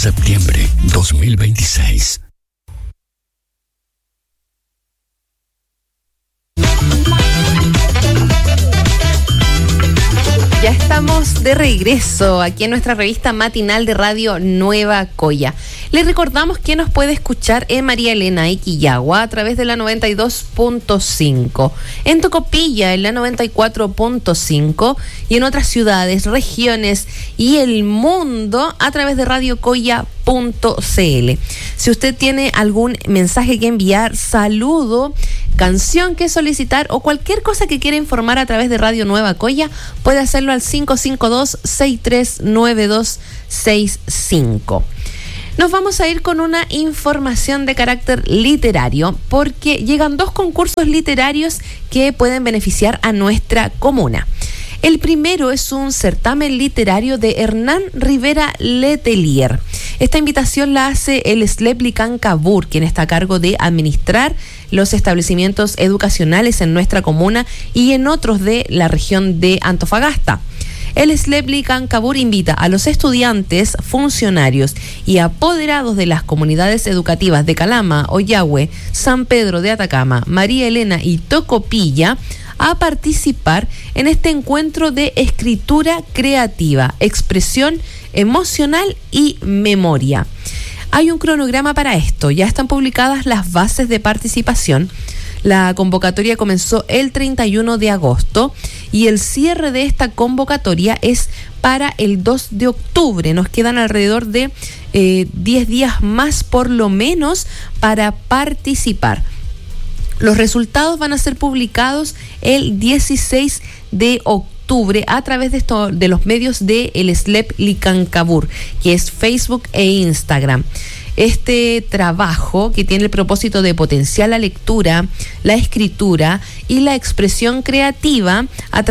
Septiembre 2026. Ya estamos de regreso aquí en nuestra revista matinal de Radio Nueva Coya. Les recordamos que nos puede escuchar en María Elena y Quillagua a través de la 92.5, en Tocopilla en la 94.5 y en otras ciudades, regiones y el mundo a través de radiocoya.cl. Si usted tiene algún mensaje que enviar, saludo, canción que solicitar o cualquier cosa que quiera informar a través de Radio Nueva Coya, puede hacerlo al 552-639265. Nos vamos a ir con una información de carácter literario porque llegan 2 concursos literarios que pueden beneficiar a nuestra comuna. El primero es un certamen literario de Hernán Rivera Letelier. Esta invitación la hace el SLEP Licancabur, quien está a cargo de administrar los establecimientos educacionales en nuestra comuna y en otros de la región de Antofagasta. El SLEP Licancabur invita a los estudiantes, funcionarios y apoderados de las comunidades educativas de Calama, Ollagüe, San Pedro de Atacama, María Elena y Tocopilla a participar en este encuentro de escritura creativa, expresión emocional y memoria. Hay un cronograma para esto, ya están publicadas las bases de participación. La convocatoria comenzó el 31 de agosto y el cierre de esta convocatoria es para el 2 de octubre. Nos quedan alrededor de 10 días más por lo menos para participar. Los resultados van a ser publicados el 16 de octubre a través de los medios de el SLEP Licancabur, que es Facebook e Instagram. Este trabajo, que tiene el propósito de potenciar la lectura, la escritura y la expresión creativa,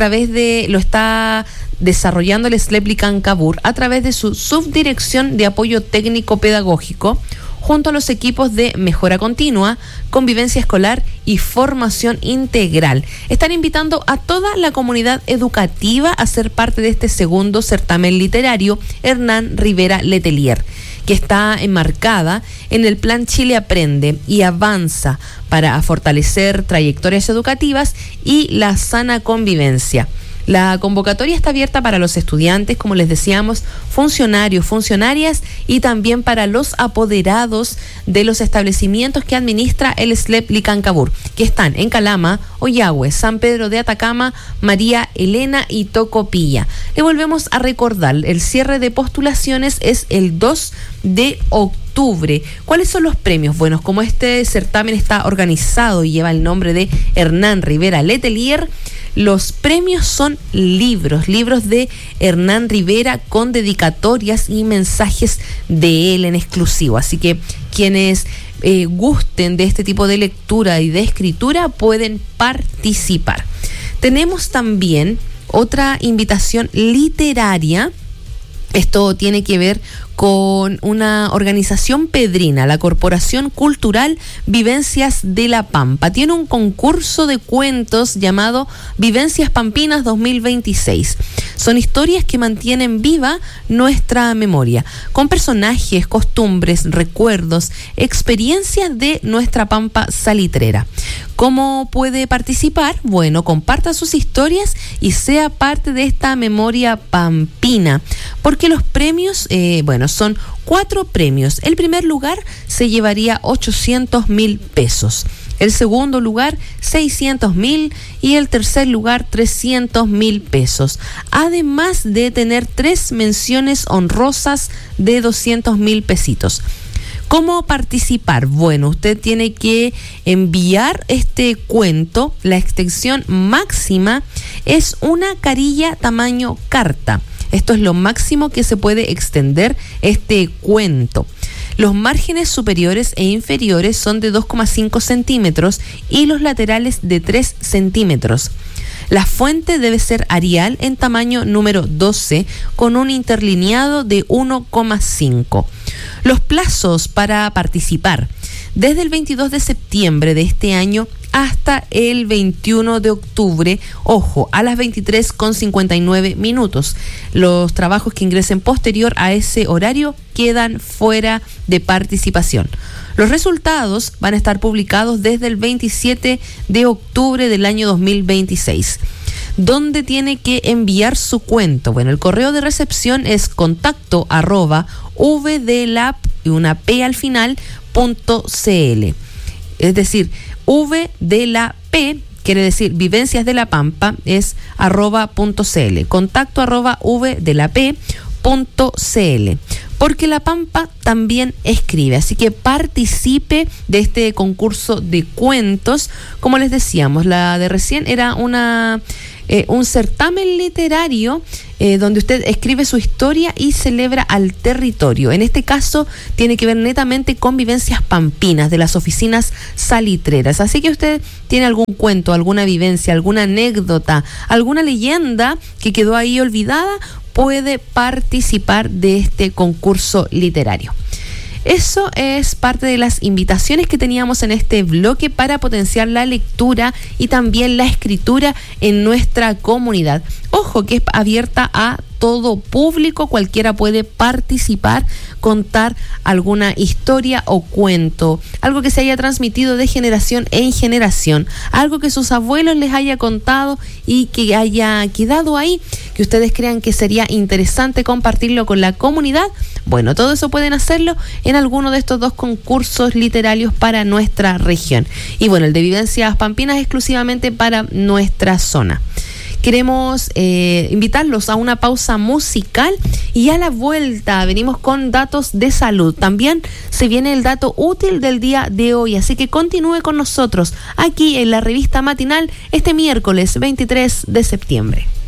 lo está desarrollando el SLEP Licancabur a través de su subdirección de apoyo técnico pedagógico, junto a los equipos de mejora continua, convivencia escolar y formación integral. Están invitando a toda la comunidad educativa a ser parte de este segundo certamen literario Hernán Rivera Letelier, que está enmarcada en el Plan Chile Aprende y Avanza para fortalecer trayectorias educativas y la sana convivencia. La convocatoria está abierta para los estudiantes, como les decíamos, funcionarios, funcionarias y también para los apoderados de los establecimientos que administra el SLEP Licancabur, que están en Calama, Ollagüe, San Pedro de Atacama, María Elena y Tocopilla. Le volvemos a recordar, el cierre de postulaciones es el 2 de octubre. ¿Cuáles son los premios? Bueno, como este certamen está organizado y lleva el nombre de Hernán Rivera Letelier, los premios son libros de Hernán Rivera con dedicatorias y mensajes de él en exclusivo. Así que quienes gusten de este tipo de lectura y de escritura pueden participar. Tenemos también otra invitación literaria. Esto tiene que ver con una organización pedrina, la Corporación Cultural Vivencias de la Pampa. Tiene un concurso de cuentos llamado Vivencias Pampinas 2026. Son historias que mantienen viva nuestra memoria, con personajes, costumbres, recuerdos, experiencias de nuestra Pampa salitrera. ¿Cómo puede participar? Bueno, comparta sus historias y sea parte de esta memoria pampina, porque los premios, son 4 premios. El primer lugar se llevaría 800,000 pesos. El segundo lugar, 600,000 y el tercer lugar, 300,000 pesos. Además de tener 3 menciones honrosas de 200,000 pesitos. ¿Cómo participar? Bueno, usted tiene que enviar este cuento. La extensión máxima es una carilla tamaño carta. Esto es lo máximo que se puede extender este cuento. Los márgenes superiores e inferiores son de 2,5 centímetros y los laterales de 3 centímetros. La fuente debe ser Arial en tamaño número 12 con un interlineado de 1,5. Los plazos para participar. Desde el 22 de septiembre de este año hasta el 21 de octubre, ojo, a las 23:59. Los trabajos que ingresen posterior a ese horario quedan fuera de participación. Los resultados van a estar publicados desde el 27 de octubre del año 2026. ¿Dónde tiene que enviar su cuento? Bueno, el correo de recepción es contacto@vdelap y una P al final, .cl. Es decir, V de la P, quiere decir Vivencias de la Pampa, es @.cl. Contacto@vdelap.cl. Porque La Pampa también escribe, así que participe de este concurso de cuentos. Como les decíamos, la de recién era un certamen literario donde usted escribe su historia y celebra al territorio. En este caso tiene que ver netamente con vivencias pampinas de las oficinas salitreras. Así que usted tiene algún cuento, alguna vivencia, alguna anécdota, alguna leyenda que quedó ahí olvidada, puede participar de este concurso literario. Eso es parte de las invitaciones que teníamos en este bloque para potenciar la lectura y también la escritura en nuestra comunidad. Ojo que es abierta a todo público, cualquiera puede participar, contar alguna historia o cuento, algo que se haya transmitido de generación en generación, algo que sus abuelos les haya contado y que haya quedado ahí, que ustedes crean que sería interesante compartirlo con la comunidad. Bueno, todo eso pueden hacerlo en alguno de estos dos concursos literarios para nuestra región. Y bueno, el de Vivencias Pampinas exclusivamente para nuestra zona. Queremos invitarlos a una pausa musical y a la vuelta venimos con datos de salud. También se viene el dato útil del día de hoy, así que continúe con nosotros aquí en la revista matinal este miércoles 23 de septiembre.